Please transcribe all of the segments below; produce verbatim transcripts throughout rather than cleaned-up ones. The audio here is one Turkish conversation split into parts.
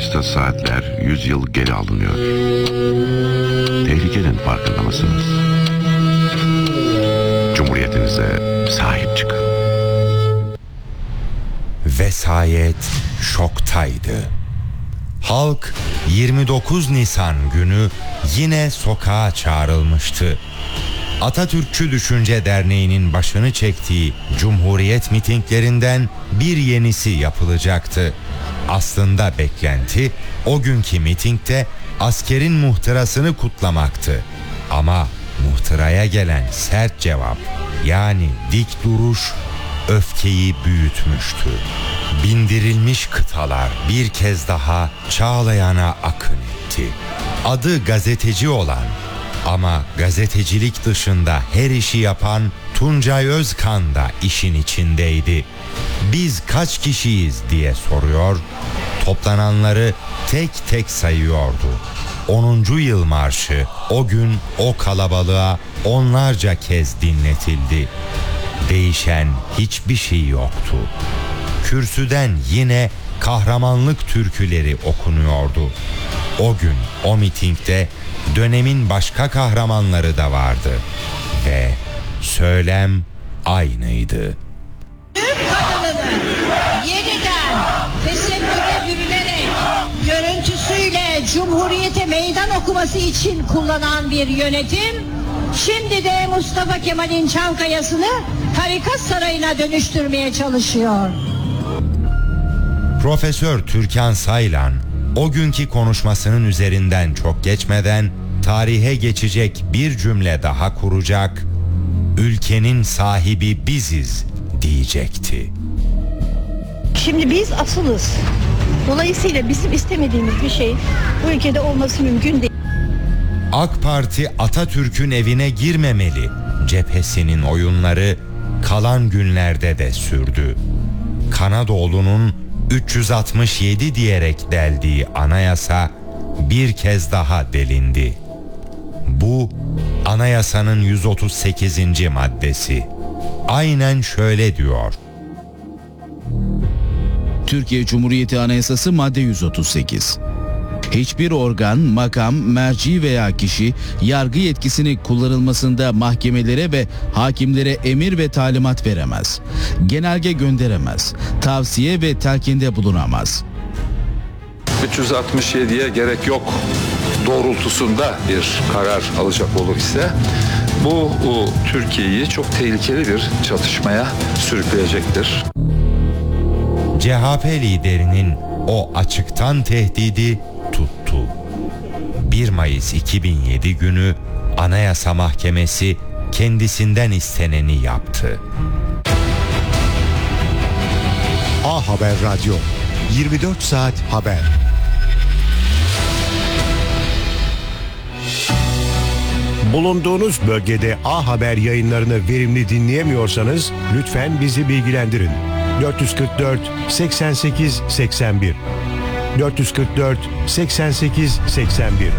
Mayıs'ta saatler yüz yıl geri alınıyor. Tehlikenin farkında mısınız? Cumhuriyetinize sahip çıkın. Vesayet şoktaydı. Halk yirmi dokuz Nisan günü yine sokağa çağrılmıştı. Atatürkçü Düşünce Derneği'nin başını çektiği Cumhuriyet mitinglerinden bir yenisi yapılacaktı. Aslında beklenti o günkü mitingde askerin muhtırasını kutlamaktı. Ama muhtıraya gelen sert cevap, yani dik duruş, öfkeyi büyütmüştü. Bindirilmiş kıtalar bir kez daha Çağlayan'a akın etti. Adı gazeteci olan ama gazetecilik dışında her işi yapan Tuncay Özkan da işin içindeydi. Biz kaç kişiyiz diye soruyor, toplananları tek tek sayıyordu. onuncu yıl marşı o gün o kalabalığa onlarca kez dinletildi. Değişen hiçbir şey yoktu. Kürsüden yine kahramanlık türküleri okunuyordu. O gün o mitingde dönemin başka kahramanları da vardı ve söylem aynıydı. Türk kadınını yeniden tesettüre bürünerek görüntüsüyle Cumhuriyete meydan okuması için kullanan bir yönetim, şimdi de Mustafa Kemal'in Çankaya'sını tarikat sarayına dönüştürmeye çalışıyor. Profesör Türkan Saylan o günkü konuşmasının üzerinden çok geçmeden tarihe geçecek bir cümle daha kuracak, ülkenin sahibi biziz diyecekti. Şimdi biz asılız. Dolayısıyla bizim istemediğimiz bir şey bu ülkede olması mümkün değil. AK Parti Atatürk'ün evine girmemeli cephesinin oyunları kalan günlerde de sürdü. Kanadoğlu'nun üç yüz altmış yedi diyerek deldiği anayasa bir kez daha delindi. Bu anayasanın yüz otuz sekizinci maddesi. Aynen şöyle diyor. Türkiye Cumhuriyeti Anayasası madde yüz otuz sekiz. Hiçbir organ, makam, merci veya kişi yargı yetkisini kullanılmasında mahkemelere ve hakimlere emir ve talimat veremez. Genelge gönderemez. Tavsiye ve telkinde bulunamaz. üç yüz altmış yediye gerek yok doğrultusunda bir karar alacak olur ise bu o, Türkiye'yi çok tehlikeli bir çatışmaya sürükleyecektir. C H P liderinin o açıktan tehdidi tuttu. bir Mayıs iki bin yedi günü Anayasa Mahkemesi kendisinden isteneni yaptı. A Haber Radyo, yirmi dört saat haber. Bulunduğunuz bölgede A Haber yayınlarını verimli dinleyemiyorsanız lütfen bizi bilgilendirin. dört yüz kırk dört seksen sekiz seksen bir dört yüz kırk dört seksen sekiz seksen bir.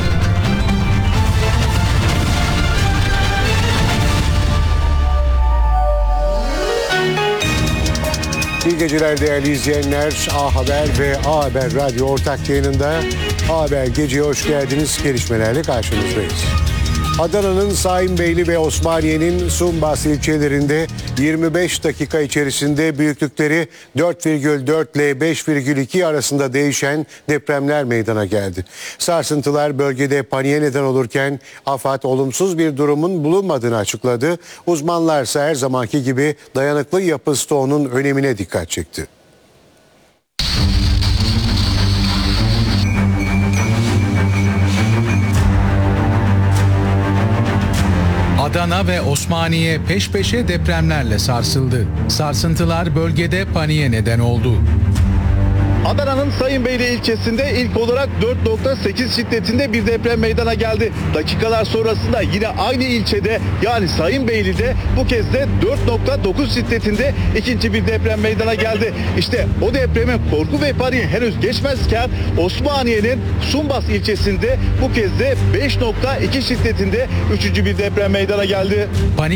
İyi geceler değerli izleyenler. A Haber ve A Haber Radyo ortak yayınında A Haber Gece'ye hoş geldiniz. Gelişmelerle karşınızdayız. Adana'nın Sayınbeyli ve Osmaniye'nin Sumbas ilçelerinde yirmi beş dakika içerisinde büyüklükleri dört virgül dört ile beş virgül iki arasında değişen depremler meydana geldi. Sarsıntılar bölgede paniğe neden olurken AFAD olumsuz bir durumun bulunmadığını açıkladı. Uzmanlar ise her zamanki gibi dayanıklı yapı stoğunun önemine dikkat çekti. Adana ve Osmaniye peş peşe depremlerle sarsıldı. Sarsıntılar bölgede paniğe neden oldu. Adana'nın Sayınbeyli ilçesinde ilk olarak dört nokta sekiz şiddetinde bir deprem meydana geldi. Dakikalar sonrasında yine aynı ilçede yani Sayınbeyli'de bu kez de dört nokta dokuz şiddetinde ikinci bir deprem meydana geldi. İşte o depremin korku ve paniği henüz geçmezken Osmaniye'nin Sumbas ilçesinde bu kez de beş nokta iki şiddetinde üçüncü bir deprem meydana geldi. Panik